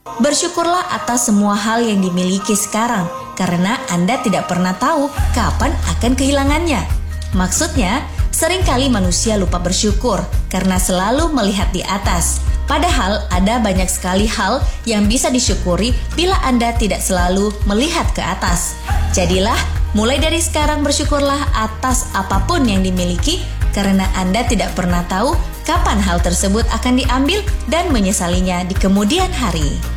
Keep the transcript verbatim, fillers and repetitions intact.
Bersyukurlah atas semua hal yang dimiliki sekarang, karena Anda tidak pernah tahu kapan akan kehilangannya. Maksudnya, seringkali manusia lupa bersyukur karena selalu melihat di atas. Padahal ada banyak sekali hal yang bisa disyukuri bila Anda tidak selalu melihat ke atas. Jadilah, mulai dari sekarang bersyukurlah atas apapun yang dimiliki, karena Anda tidak pernah tahu kapan hal tersebut akan diambil dan menyesalinya di kemudian hari.